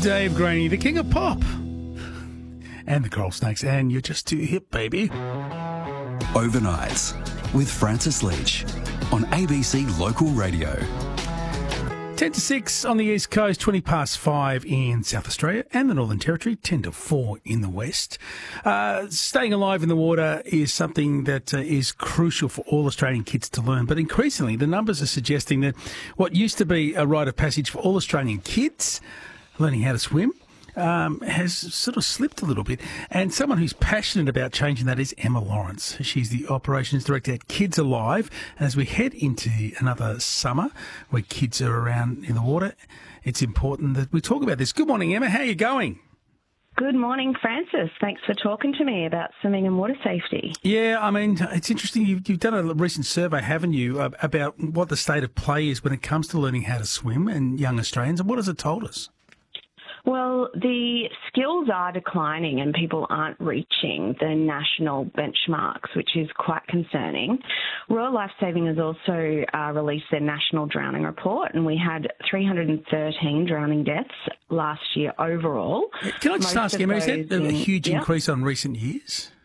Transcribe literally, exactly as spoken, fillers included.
Dave Graney, the king of pop. And the Coral Snakes, and you're just too hip, baby. Overnights with Francis Leach on A B C Local Radio. ten to six on the East Coast, twenty past five in South Australia and the Northern Territory, ten to four in the West. Uh, staying alive in the water is something that uh, is crucial for all Australian kids to learn, but increasingly the numbers are suggesting that what used to be a rite of passage for all Australian kids, learning how to swim, Um, has sort of slipped a little bit. And someone who's passionate about changing that is Emma Lawrence. She's the Operations Director at Kids Alive. And as we head into another summer where kids are around in the water, it's important that we talk about this. Good morning, Emma. How are you going? Good morning, Francis. Thanks for talking to me about swimming and water safety. Yeah, I mean, it's interesting. You've, you've done a recent survey, haven't you, about what the state of play is when it comes to learning how to swim in young Australians. And what has it told us? Well, the skills are declining and people aren't reaching the national benchmarks, which is quite concerning. Royal Lifesaving has also uh, released their national drowning report, and we had three hundred thirteen drowning deaths last year overall. Can I just Most ask, Emma, is that a in, huge yeah. increase on recent years?